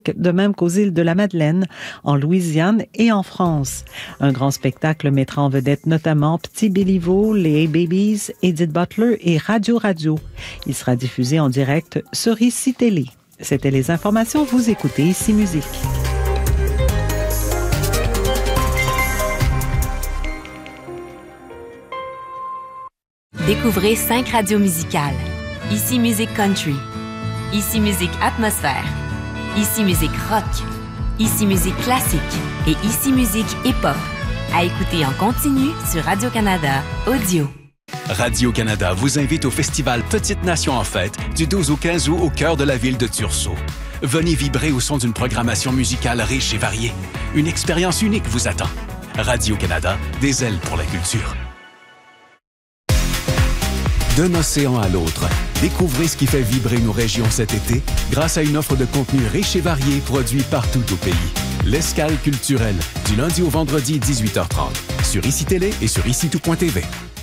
de même qu'aux îles de la Madeleine, en Louisiane et en France. Un grand spectacle mettra en vedette notamment Petit Béliveau, les Babies, Edith Butler et Radio Radio. Il sera diffusé en direct sur ICI Télé. C'était les informations, vous écoutez ICI Musique. Découvrez 5 radios musicales. ICI Musique Country, ICI Musique Atmosphère, ICI Musique Rock, ICI Musique Classique et ICI Musique Hip-Hop. À écouter en continu sur Radio-Canada Audio. Radio-Canada vous invite au festival Petite Nation en fête du 12 au 15 août au cœur de la ville de Thurso. Venez vibrer au son d'une programmation musicale riche et variée. Une expérience unique vous attend. Radio-Canada, des ailes pour la culture. D'un océan à l'autre, découvrez ce qui fait vibrer nos régions cet été grâce à une offre de contenu riche et varié produit partout au pays. L'Escale culturelle, du lundi au vendredi 18h30, sur ICI Télé et sur ICI-Tout.tv.